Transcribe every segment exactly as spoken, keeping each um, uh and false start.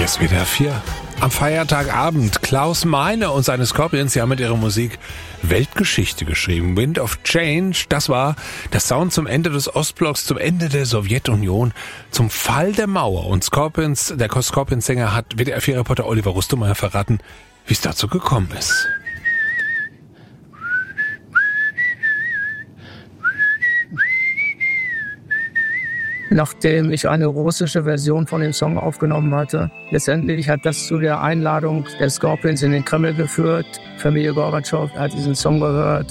S W D R vier. Am Feiertagabend. Klaus Meine und seine Scorpions, sie haben mit ihrer Musik Weltgeschichte geschrieben. Wind of Change, das war der Sound zum Ende des Ostblocks, zum Ende der Sowjetunion, zum Fall der Mauer. Und Scorpions, der Scorpions-Sänger hat W D R vier-Reporter Oliver Rustemeyer verraten, wie es dazu gekommen ist. Nachdem ich eine russische Version von dem Song aufgenommen hatte. Letztendlich hat das zu der Einladung der Scorpions in den Kreml geführt. Familie Gorbatschow hat diesen Song gehört.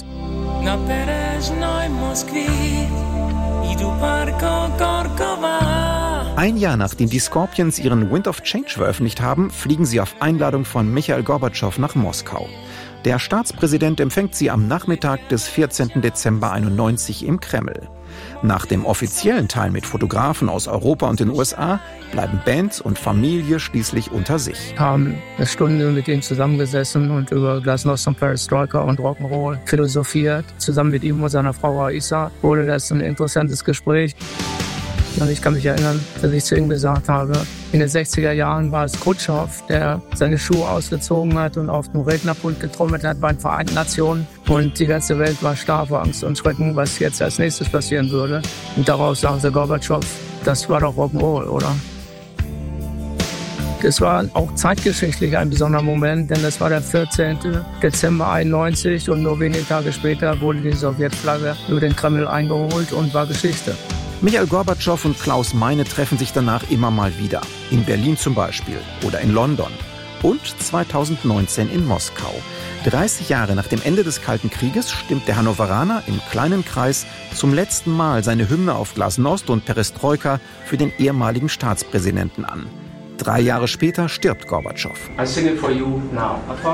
Ein Jahr nachdem die Scorpions ihren Wind of Change veröffentlicht haben, fliegen sie auf Einladung von Michail Gorbatschow nach Moskau. Der Staatspräsident empfängt sie am Nachmittag des vierzehnten Dezember einundneunzig im Kreml. Nach dem offiziellen Teil mit Fotografen aus Europa und den U S A bleiben Band und Familie schließlich unter sich. Wir haben eine Stunde mit ihm zusammengesessen und über Glasnost und Perestroika und Rock'n'Roll philosophiert. Zusammen mit ihm und seiner Frau Raisa wurde das ein interessantes Gespräch. Und ich kann mich erinnern, dass ich zu ihm gesagt habe, in den sechziger Jahren war es Khrushchev, der seine Schuhe ausgezogen hat und auf dem Rednerpult getrommelt hat bei den Vereinten Nationen. Und die ganze Welt war starr vor Angst und Schrecken, was jetzt als nächstes passieren würde. Und daraus sagen sie Gorbatschow, das war doch Rock'n'Roll, oder? Das war auch zeitgeschichtlich ein besonderer Moment, denn das war der vierzehnten Dezember einundneunzig und nur wenige Tage später wurde die Sowjetflagge über den Kreml eingeholt und war Geschichte. Michail Gorbatschow und Klaus Meine treffen sich danach immer mal wieder. In Berlin zum Beispiel oder in London. Und zweitausendneunzehn in Moskau. dreißig Jahre nach dem Ende des Kalten Krieges stimmt der Hannoveraner im kleinen Kreis zum letzten Mal seine Hymne auf Glasnost und Perestroika für den ehemaligen Staatspräsidenten an. Drei Jahre später stirbt Gorbatschow. I sing it for you now.